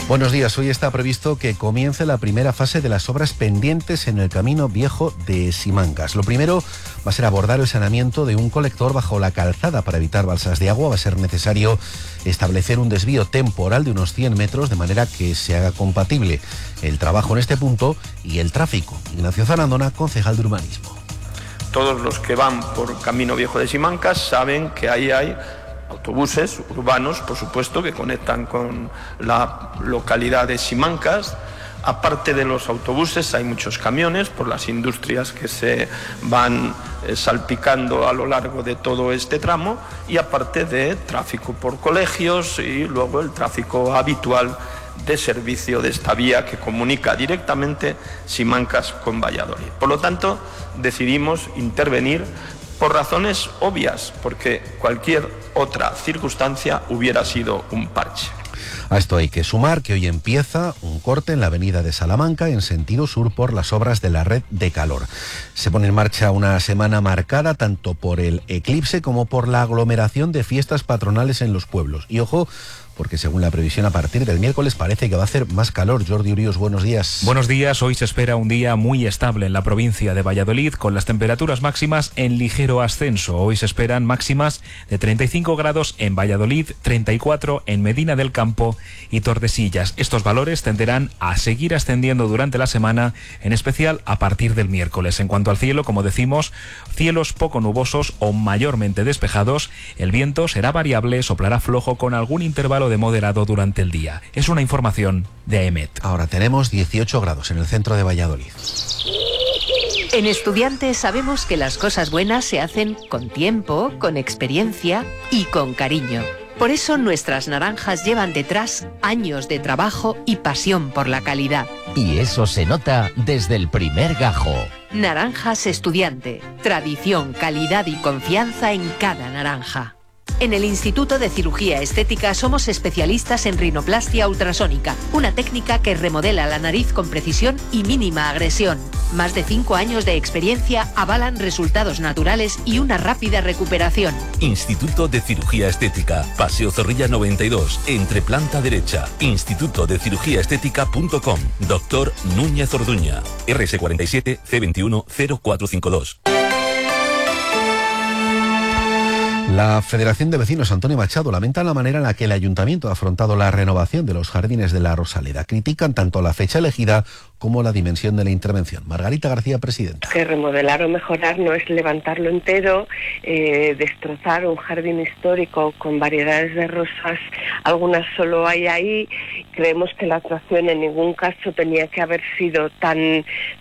Buenos días. Hoy está previsto que comience la primera fase de las obras pendientes en el camino viejo de Simancas. Lo primero va a ser abordar el saneamiento de un colector bajo la calzada para evitar balsas de agua. Va a ser necesario establecer un desvío temporal de unos 100 metros de manera que se haga compatible el trabajo en este punto y el tráfico. Ignacio Zarandona, concejal de urbanismo. Todos los que van por Camino Viejo de Simancas saben que ahí hay autobuses urbanos, por supuesto, que conectan con la localidad de Simancas. Aparte de los autobuses hay muchos camiones por las industrias que se van salpicando a lo largo de todo este tramo, y aparte de tráfico por colegios y luego el tráfico habitual de servicio de esta vía que comunica directamente Simancas con Valladolid. Por lo tanto, decidimos intervenir por razones obvias, porque cualquier otra circunstancia hubiera sido un parche. A esto hay que sumar que hoy empieza un corte en la avenida de Salamanca en sentido sur por las obras de la red de calor. Se pone en marcha una semana marcada tanto por el eclipse como por la aglomeración de fiestas patronales en los pueblos. Y ojo, porque según la previsión a partir del miércoles parece que va a hacer más calor. Jordi Urios, buenos días. Buenos días. Hoy se espera un día muy estable en la provincia de Valladolid, con las temperaturas máximas en ligero ascenso. Hoy se esperan máximas de 35 grados en Valladolid, 34 en Medina del Campo y Tordesillas. Estos valores tenderán a seguir ascendiendo durante la semana, en especial a partir del miércoles. En cuanto al cielo, como decimos, cielos poco nubosos o mayormente despejados. El viento será variable, soplará flojo con algún intervalo de moderado durante el día. Es una información de AEMET. Ahora tenemos 18 grados en el centro de Valladolid. En Estudiantes sabemos que las cosas buenas se hacen con tiempo, con experiencia y con cariño. Por eso nuestras naranjas llevan detrás años de trabajo y pasión por la calidad. Y eso se nota desde el primer gajo. Naranjas Estudiante. Tradición, calidad y confianza en cada naranja. En el Instituto de Cirugía Estética somos especialistas en rinoplastia ultrasónica, una técnica que remodela la nariz con precisión y mínima agresión. Más de 5 años de experiencia avalan resultados naturales y una rápida recuperación. Instituto de Cirugía Estética, Paseo Zorrilla 92, entre planta derecha. Institutodecirugíaestética.com. Doctor Núñez Orduña. RS47 C21 0452. La Federación de Vecinos Antonio Machado lamenta la manera en la que el Ayuntamiento ha afrontado la renovación de los jardines de la Rosaleda. Critican tanto la fecha elegida como la dimensión de la intervención. Margarita García, presidenta. Que remodelar o mejorar no es levantarlo entero, destrozar un jardín histórico con variedades de rosas, algunas solo hay ahí. Creemos que la actuación en ningún caso tenía que haber sido tan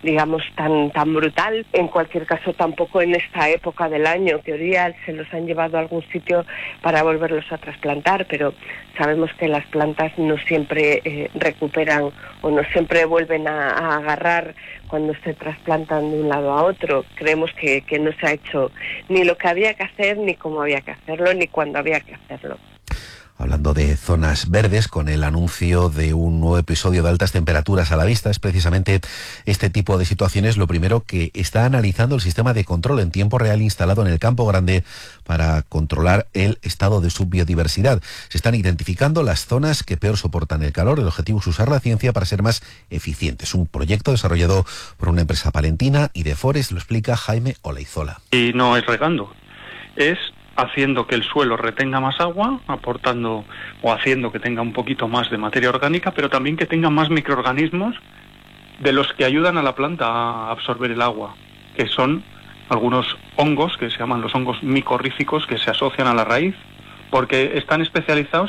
brutal. En cualquier caso, tampoco en esta época del año. En teoría se los han llevado a algún sitio para volverlos a trasplantar, pero sabemos que las plantas no siempre recuperan o no siempre vuelven a agarrar cuando se trasplantan de un lado a otro. Creemos que no se ha hecho ni lo que había que hacer, ni cómo había que hacerlo, ni cuándo había que hacerlo. Hablando de zonas verdes, con el anuncio de un nuevo episodio de altas temperaturas a la vista, es precisamente este tipo de situaciones lo primero que está analizando el sistema de control en tiempo real instalado en el Campo Grande para controlar el estado de su biodiversidad. Se están identificando las zonas que peor soportan el calor. El objetivo es usar la ciencia para ser más eficientes. Un proyecto desarrollado por una empresa palentina y de Forest, lo explica Jaime Olaizola. Y no es regando, es haciendo que el suelo retenga más agua, aportando o haciendo que tenga un poquito más de materia orgánica, pero también que tenga más microorganismos de los que ayudan a la planta a absorber el agua, que son algunos hongos que se llaman los hongos micorríficos, que se asocian a la raíz, porque están especializados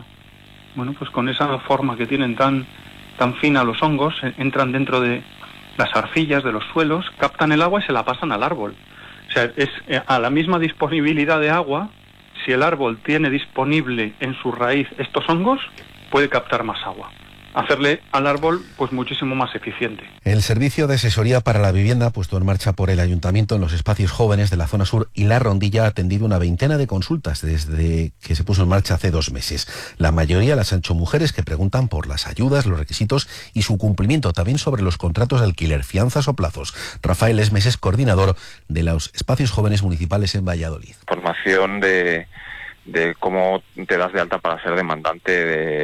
con esa forma que tienen tan fina los hongos, entran dentro de las arcillas de los suelos, captan el agua y se la pasan al árbol. O sea, es a la misma disponibilidad de agua. Si el árbol tiene disponible en su raíz estos hongos, puede captar más agua. Hacerle al árbol pues muchísimo más eficiente. El servicio de asesoría para la vivienda puesto en marcha por el Ayuntamiento en los espacios jóvenes de la zona sur y la Rondilla ha atendido una veintena de consultas desde que se puso en marcha hace 2 meses. La mayoría las han hecho mujeres que preguntan por las ayudas, los requisitos y su cumplimiento, también sobre los contratos de alquiler, fianzas o plazos. Rafael Esmes es coordinador de los espacios jóvenes municipales en Valladolid. Formación de cómo te das de alta para ser demandante de